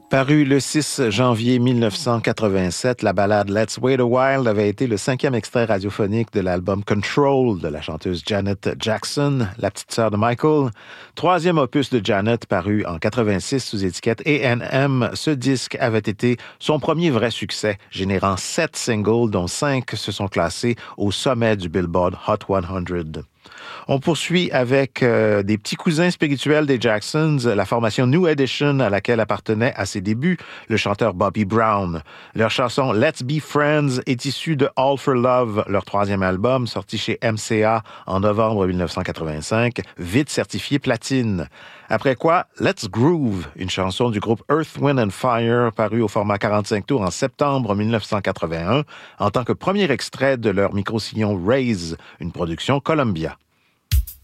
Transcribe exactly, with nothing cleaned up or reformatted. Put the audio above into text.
Paru le six janvier mille neuf cent quatre-vingt-sept, la ballade Let's Wait a While avait été le cinquième extrait radiophonique de l'album Control de la chanteuse Janet Jackson, la petite sœur de Michael. Troisième opus de Janet paru en quatre-vingt-six sous étiquette A and M, ce disque avait été son premier vrai succès, générant sept singles dont cinq se sont classés au sommet du Billboard Hot cent. On poursuit avec euh, des petits cousins spirituels des Jacksons, la formation New Edition à laquelle appartenait à ses débuts le chanteur Bobby Brown. Leur chanson Let's Be Friends est issue de All for Love, leur troisième album sorti chez M C A en novembre mille neuf cent quatre-vingt-cinq, vite certifié platine. Après quoi, Let's Groove, une chanson du groupe Earth, Wind and Fire, parue au format quarante-cinq tours en septembre mille neuf cent quatre-vingt-un, en tant que premier extrait de leur micro-sillon Raise, une production Columbia.